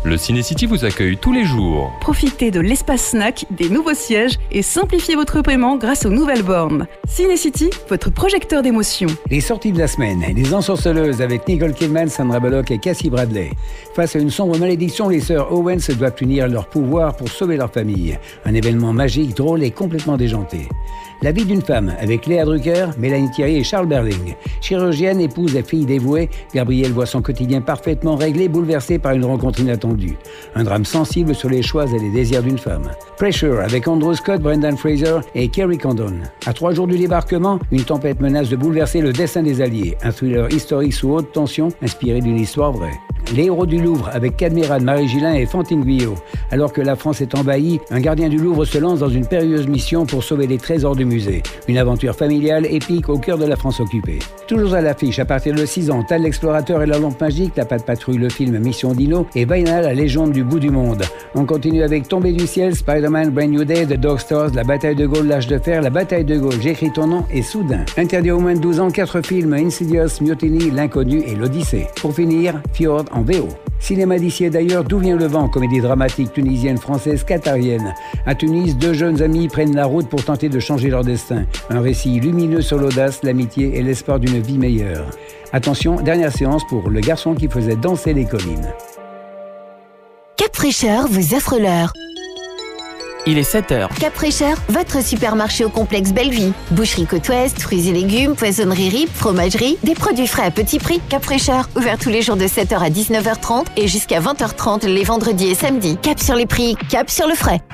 Le Ciné-City vous accueille tous les jours. Profitez de l'espace snack, des nouveaux sièges et simplifiez votre paiement grâce aux nouvelles bornes. Ciné-City, votre projecteur d'émotions. Les sorties de la semaine, Les Ensorceleuses avec Nicole Kidman, Sandra Bullock et Cassie Bradley. Face à une sombre malédiction, les sœurs Owens doivent unir leur pouvoir pour sauver leur famille. Un événement magique, drôle et complètement déjanté. La vie d'une femme avec Léa Drucker, Mélanie Thierry et Charles Berling. Chirurgienne, épouse et fille dévouée, Gabrielle voit son quotidien parfaitement réglé, bouleversé par une rencontre inattendue. Un drame sensible sur les choix et les désirs d'une femme. Pressure avec Andrew Scott, Brendan Fraser et Kerry Condon. À 3 jours du débarquement, une tempête menace de bouleverser le destin des Alliés. Un thriller historique sous haute tension, inspiré d'une histoire vraie. Les héros du Louvre avec Cadmerade, Marie Gillin et Fantine Guyot. Alors que la France est envahie, un gardien du Louvre se lance dans une périlleuse mission pour sauver les trésors du musée. Une aventure familiale épique au cœur de la France occupée. Toujours à l'affiche, à partir de 6 ans, Tal l'explorateur et la lampe magique, La Patte Patrouille, le film Mission Dino et Vaina, la légende du bout du monde. On continue avec Tombé du ciel, Spider-Man, Brand New Day, The Dog Stars, La Bataille de Gaulle, L'Âge de Fer, La Bataille de Gaulle, J'écris ton nom et Soudain. Interdit aux moins de 12 ans, 4 films, Insidious, Mutiny, L'Inconnu et L'Odyssée. Pour finir, Fjord en VO. Cinéma d'ici et d'ailleurs, D'où vient le vent, comédie dramatique tunisienne, française, qatarienne. À Tunis, 2 jeunes amis prennent la route pour tenter de changer leur destin. Un récit lumineux sur l'audace, l'amitié et l'espoir d'une vie meilleure. Attention, dernière séance pour Le garçon qui faisait danser les collines. Cap Fraîcheur vous offre l'heure. Il est 7h. Cap Fraîcheur, votre supermarché au complexe Bellevue. Boucherie Côte Ouest, fruits et légumes, poissonnerie RIP, fromagerie, des produits frais à petit prix. Cap Fraîcheur, ouvert tous les jours de 7h à 19h30 et jusqu'à 20h30 les vendredis et samedis. Cap sur les prix, cap sur le frais.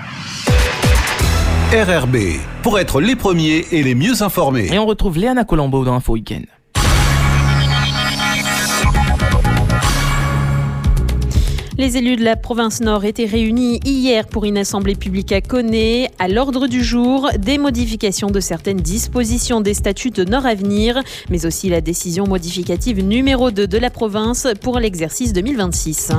RRB, pour être les premiers et les mieux informés. Et on retrouve Léana Colombo dans Info Week-end. Les élus de la province Nord étaient réunis hier pour une assemblée publique à Koné. À l'ordre du jour, des modifications de certaines dispositions des statuts de Nord Avenir, mais aussi la décision modificative numéro 2 de la province pour l'exercice 2026.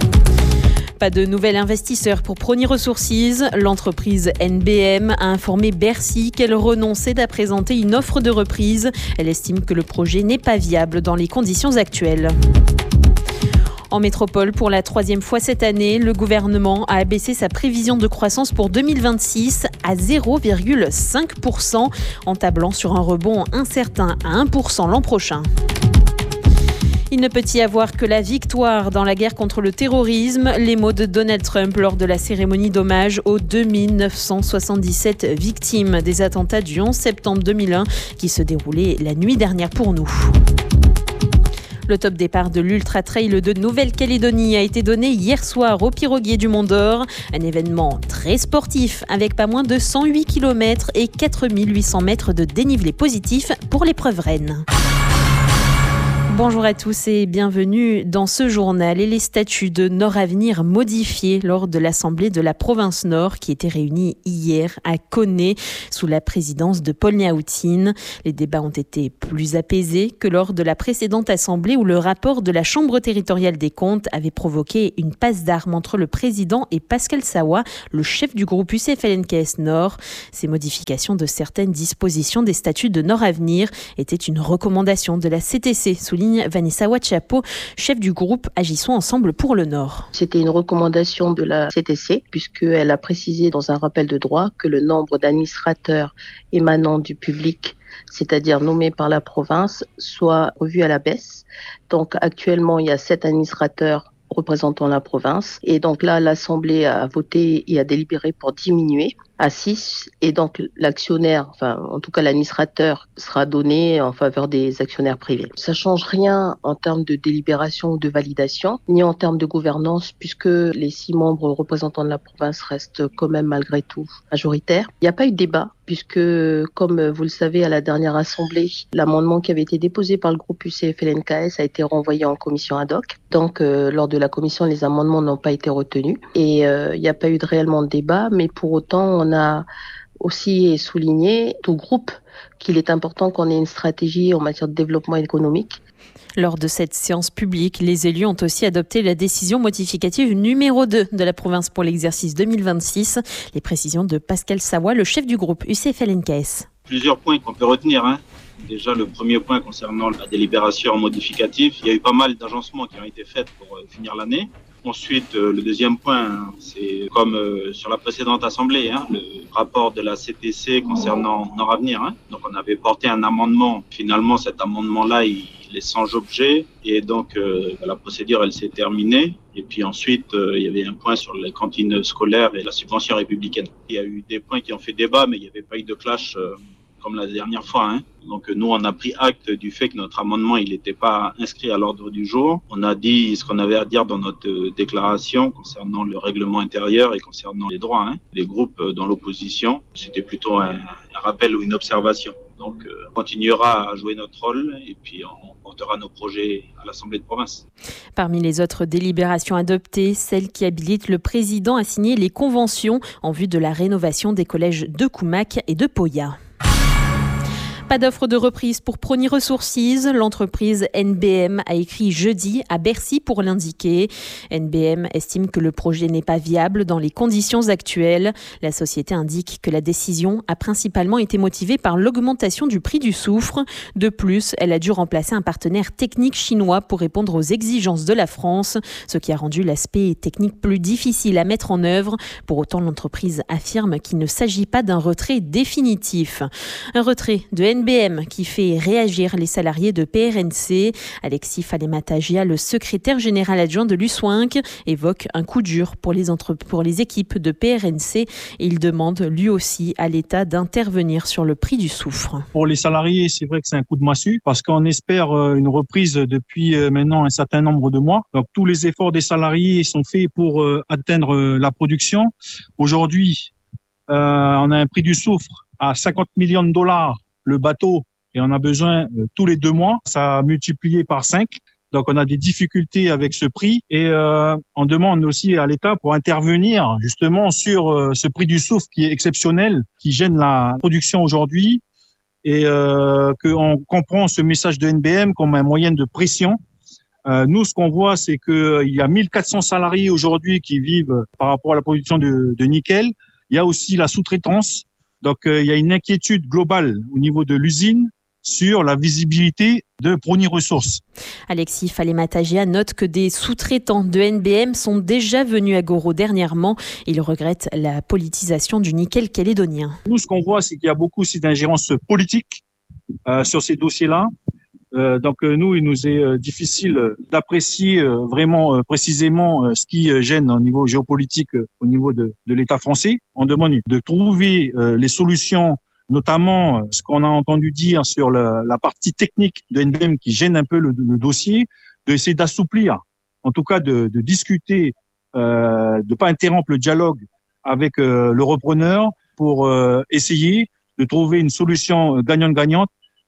Pas de nouvel investisseur pour Prony Resources. L'entreprise NBM a informé Bercy qu'elle renonçait à présenter une offre de reprise. Elle estime que le projet n'est pas viable dans les conditions actuelles. En métropole, pour la 3e fois cette année, le gouvernement a abaissé sa prévision de croissance pour 2026 à 0,5%, en tablant sur un rebond incertain à 1% l'an prochain. Il ne peut y avoir que la victoire dans la guerre contre le terrorisme. Les mots de Donald Trump lors de la cérémonie d'hommage aux 2977 victimes des attentats du 11 septembre 2001 qui se déroulaient la nuit dernière pour nous. Le top départ de l'Ultra Trail de Nouvelle-Calédonie a été donné hier soir au Piroguier du Mont d'Or. Un événement très sportif avec pas moins de 108 km et 4800 mètres de dénivelé positif pour l'épreuve reine. Bonjour à tous et bienvenue dans ce journal. Et les statuts de Nord Avenir modifiés lors de l'Assemblée de la province Nord qui était réunie hier à Koné sous la présidence de Paul Niaoutine. Les débats ont été plus apaisés que lors de la précédente Assemblée où le rapport de la Chambre territoriale des comptes avait provoqué une passe d'armes entre le président et Pascal Sawa, le chef du groupe UCFLNKS Nord. Ces modifications de certaines dispositions des statuts de Nord Avenir étaient une recommandation de la CTC, souligne Vanessa Wachapo, chef du groupe Agissons Ensemble pour le Nord. C'était une recommandation de la CTC puisqu'elle a précisé dans un rappel de droit que le nombre d'administrateurs émanant du public, c'est-à-dire nommés par la province, soit revu à la baisse. Donc actuellement, il y a 7 administrateurs représentant la province. Et donc là, l'Assemblée a voté et a délibéré pour diminuer à 6. Et donc l'actionnaire, enfin en tout cas l'administrateur, sera donné en faveur des actionnaires privés. Ça change rien en termes de délibération ou de validation, ni en termes de gouvernance, puisque les 6 membres représentants de la province restent quand même malgré tout majoritaires. Il n'y a pas eu de débat, puisque comme vous le savez, à la dernière Assemblée, l'amendement qui avait été déposé par le groupe UCFLNKS a été renvoyé en commission ad hoc. Donc lors de la commission, les amendements n'ont pas été retenus. Et il n'y a pas eu réellement de débat, mais pour autant, on a aussi souligné, tout groupe, qu'il est important qu'on ait une stratégie en matière de développement économique. Lors de cette séance publique, les élus ont aussi adopté la décision modificative numéro 2 de la province pour l'exercice 2026. Les précisions de Pascal Sawa, le chef du groupe UCFLNKS. Plusieurs points qu'on peut retenir. Déjà, le premier point concernant la délibération modificative, il y a eu pas mal d'agencements qui ont été faits pour finir l'année. Ensuite, le deuxième point, c'est comme sur la précédente assemblée, le rapport de la CTC concernant Nord Avenir. Donc, on avait porté un amendement. Finalement, cet amendement-là, il est sans objet. Et donc, la procédure, elle s'est terminée. Et puis ensuite, il y avait un point sur les cantines scolaires et la subvention républicaine. Il y a eu des points qui ont fait débat, mais il n'y avait pas eu de clash comme la dernière fois. Donc nous, on a pris acte du fait que notre amendement, il n'était pas inscrit à l'ordre du jour. On a dit ce qu'on avait à dire dans notre déclaration concernant le règlement intérieur et concernant les droits. Les groupes dans l'opposition, c'était plutôt un rappel ou une observation. Donc on continuera à jouer notre rôle et puis on portera nos projets à l'Assemblée de province. Parmi les autres délibérations adoptées, celle qui habilite le président à signer les conventions en vue de la rénovation des collèges de Koumac et de Poya. Pas d'offre de reprise pour Prony Resources. L'entreprise NBM a écrit jeudi à Bercy pour l'indiquer. NBM estime que le projet n'est pas viable dans les conditions actuelles. La société indique que la décision a principalement été motivée par l'augmentation du prix du soufre. De plus, elle a dû remplacer un partenaire technique chinois pour répondre aux exigences de la France, ce qui a rendu l'aspect technique plus difficile à mettre en œuvre. Pour autant, l'entreprise affirme qu'il ne s'agit pas d'un retrait définitif. Un retrait de NBM qui fait réagir les salariés de PRNC. Alexis Falematagia, le secrétaire général adjoint de l'USWINC, évoque un coup dur pour les équipes de PRNC et il demande lui aussi à l'État d'intervenir sur le prix du soufre. Pour les salariés, c'est vrai que c'est un coup de massue parce qu'on espère une reprise depuis maintenant un certain nombre de mois. Donc tous les efforts des salariés sont faits pour atteindre la production. Aujourd'hui, on a un prix du soufre à 50 millions de dollars le bateau et on a besoin tous les 2 mois. Ça a multiplié par 5. Donc, on a des difficultés avec ce prix et on demande aussi à l'État pour intervenir justement sur ce prix du soufre qui est exceptionnel, qui gêne la production aujourd'hui et qu'on comprend ce message de NBM comme un moyen de pression. Nous, ce qu'on voit, c'est qu'il y a 1400 salariés aujourd'hui qui vivent par rapport à la production de nickel. Il y a aussi la sous-traitance. Donc, il y a une inquiétude globale au niveau de l'usine sur la visibilité de Prony Resources. Alexis Falematagia note que des sous-traitants de NBM sont déjà venus à Goro dernièrement. Il regrette la politisation du nickel calédonien. Nous, ce qu'on voit, c'est qu'il y a beaucoup aussi d'ingérence politique sur ces dossiers-là. Donc nous, il nous est difficile d'apprécier vraiment précisément ce qui gêne au niveau géopolitique, au niveau de l'État français. On demande de trouver les solutions, notamment ce qu'on a entendu dire sur la partie technique de NBM qui gêne un peu le dossier, d'essayer d'assouplir, en tout cas de discuter, de pas interrompre le dialogue avec le repreneur pour essayer de trouver une solution gagnante-gagnante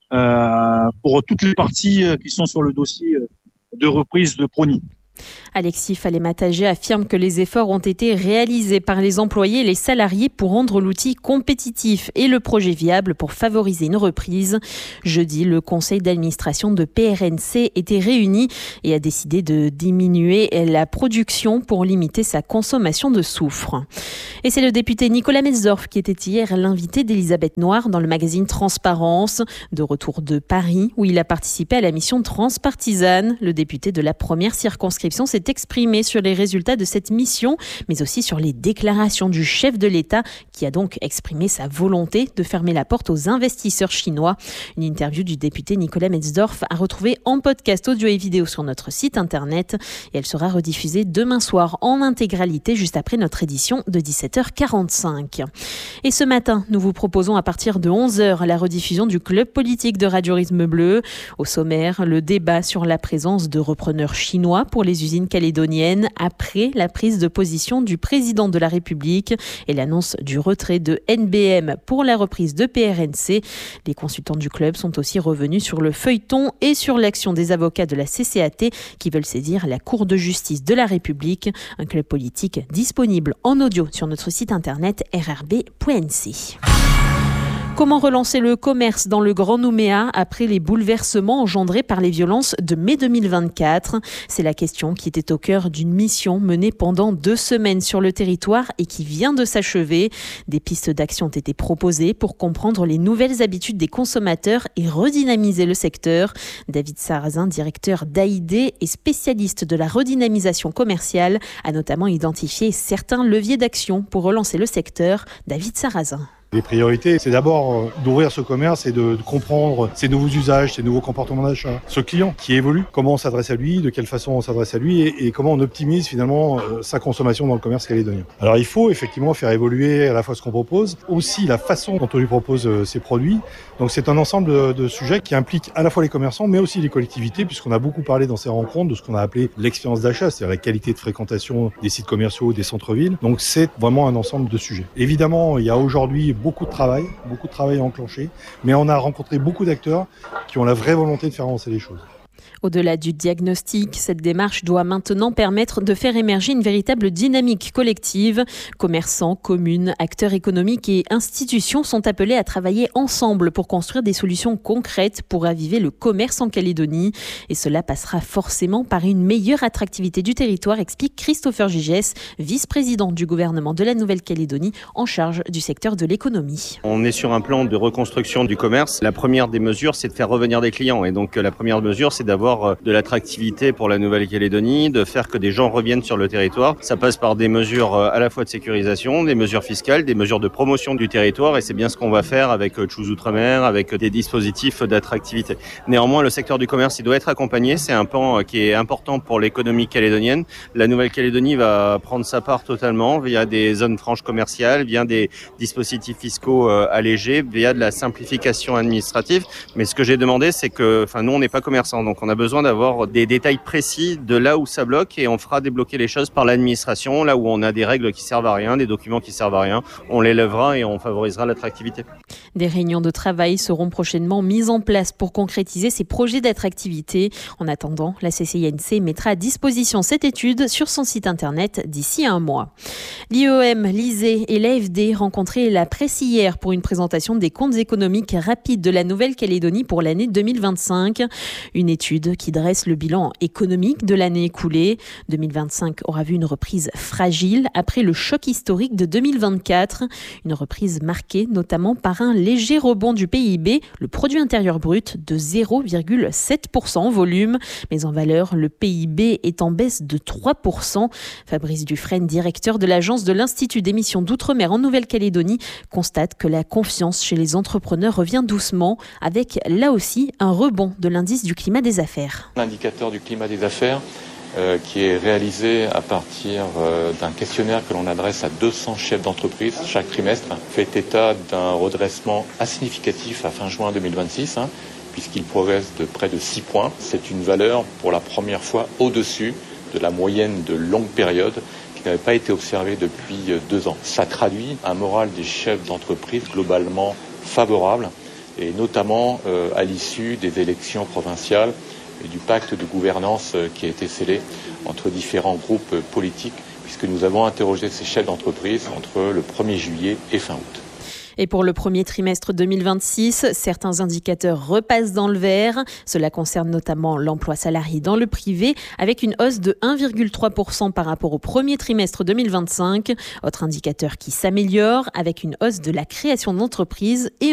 pour toutes les parties qui sont sur le dossier de reprise de Prony. Alexis Falematagia affirme que les efforts ont été réalisés par les employés et les salariés pour rendre l'outil compétitif et le projet viable pour favoriser une reprise. Jeudi, le conseil d'administration de PRNC était réuni et a décidé de diminuer la production pour limiter sa consommation de soufre. Et c'est le député Nicolas Metzdorf qui était hier l'invité d'Elisabeth Noir dans le magazine Transparence. De retour de Paris, où il a participé à la mission transpartisane, le député de la première circonscription s'est exprimé sur les résultats de cette mission, mais aussi sur les déclarations du chef de l'État qui a donc exprimé sa volonté de fermer la porte aux investisseurs chinois. Une interview du député Nicolas Metzdorf à retrouver en podcast audio et vidéo sur notre site internet et elle sera rediffusée demain soir en intégralité juste après notre édition de 17h45. Et ce matin, nous vous proposons à partir de 11h la rediffusion du club politique de Radio Rythme Bleu. Au sommaire, le débat sur la présence de repreneurs chinois pour les usines calédoniennes après la prise de position du président de la République et l'annonce du retrait de NBM pour la reprise de PRNC. Les consultants du club sont aussi revenus sur le feuilleton et sur l'action des avocats de la CCAT qui veulent saisir la Cour de justice de la République. Un club politique disponible en audio sur notre site internet rrb.nc. Comment relancer le commerce dans le Grand Nouméa après les bouleversements engendrés par les violences de mai 2024 ? C'est la question qui était au cœur d'une mission menée pendant 2 semaines sur le territoire et qui vient de s'achever. Des pistes d'action ont été proposées pour comprendre les nouvelles habitudes des consommateurs et redynamiser le secteur. David Sarrazin, directeur d'AID et spécialiste de la redynamisation commerciale, a notamment identifié certains leviers d'action pour relancer le secteur. David Sarrazin. Les priorités, c'est d'abord d'ouvrir ce commerce et de comprendre ses nouveaux usages, ses nouveaux comportements d'achat. Ce client qui évolue, comment on s'adresse à lui, de quelle façon on s'adresse à lui et comment on optimise finalement sa consommation dans le commerce calédonien. Alors il faut effectivement faire évoluer à la fois ce qu'on propose, aussi la façon dont on lui propose ses produits. Donc c'est un ensemble de sujets qui impliquent à la fois les commerçants mais aussi les collectivités, puisqu'on a beaucoup parlé dans ces rencontres de ce qu'on a appelé l'expérience d'achat, c'est-à-dire la qualité de fréquentation des sites commerciaux, des centres-villes. Donc c'est vraiment un ensemble de sujets. Évidemment, il y a aujourd'hui beaucoup de travail à enclencher, mais on a rencontré beaucoup d'acteurs qui ont la vraie volonté de faire avancer les choses. Au-delà du diagnostic, cette démarche doit maintenant permettre de faire émerger une véritable dynamique collective. Commerçants, communes, acteurs économiques et institutions sont appelés à travailler ensemble pour construire des solutions concrètes pour raviver le commerce en Calédonie. Et cela passera forcément par une meilleure attractivité du territoire, explique Christopher Gigès, vice-président du gouvernement de la Nouvelle-Calédonie en charge du secteur de l'économie. On est sur un plan de reconstruction du commerce. La première des mesures, c'est de faire revenir des clients. Et donc la première mesure, c'est d'avoir de l'attractivité pour la Nouvelle-Calédonie, de faire que des gens reviennent sur le territoire. Ça passe par des mesures à la fois de sécurisation, des mesures fiscales, des mesures de promotion du territoire, et c'est bien ce qu'on va faire avec Choose Outre-mer, avec des dispositifs d'attractivité. Néanmoins, le secteur du commerce, il doit être accompagné. C'est un pan qui est important pour l'économie calédonienne. La Nouvelle-Calédonie va prendre sa part totalement via des zones franches commerciales, via des dispositifs fiscaux allégés, via de la simplification administrative. Mais ce que j'ai demandé, c'est que, nous, on n'est pas commerçants, donc on a besoin d'avoir des détails précis de là où ça bloque et on fera débloquer les choses par l'administration. Là où on a des règles qui servent à rien, des documents qui servent à rien, on les lèvera et on favorisera l'attractivité. Des réunions de travail seront prochainement mises en place pour concrétiser ces projets d'attractivité. En attendant, la CCINC mettra à disposition cette étude sur son site internet d'ici 1 mois. L'IEM, l'ISEE et l'AFD rencontraient la presse hier pour une présentation des comptes économiques rapides de la Nouvelle-Calédonie pour l'année 2025. Une étude qui dresse le bilan économique de l'année écoulée. 2025 aura vu une reprise fragile après le choc historique de 2024. Une reprise marquée notamment par un léger rebond du PIB, le produit intérieur brut, de 0,7% en volume. Mais en valeur, le PIB est en baisse de 3%. Fabrice Dufresne, directeur de l'agence de l'Institut d'émission d'Outre-mer en Nouvelle-Calédonie, constate que la confiance chez les entrepreneurs revient doucement, avec là aussi un rebond de l'indice du climat des affaires. L'indicateur du climat des affaires qui est réalisé à partir d'un questionnaire que l'on adresse à 200 chefs d'entreprise chaque trimestre fait état d'un redressement assez significatif à fin juin 2026 puisqu'il progresse de près de 6 points. C'est une valeur pour la première fois au-dessus de la moyenne de longue période qui n'avait pas été observée depuis 2 ans. Ça traduit un moral des chefs d'entreprise globalement favorable et notamment à l'issue des élections provinciales et du pacte de gouvernance qui a été scellé entre différents groupes politiques, puisque nous avons interrogé ces chefs d'entreprise entre le 1er juillet et fin août. Et pour le premier trimestre 2026, certains indicateurs repassent dans le vert. Cela concerne notamment l'emploi salarié dans le privé, avec une hausse de 1,3% par rapport au premier trimestre 2025. Autre indicateur qui s'améliore, avec une hausse de la création d'entreprises et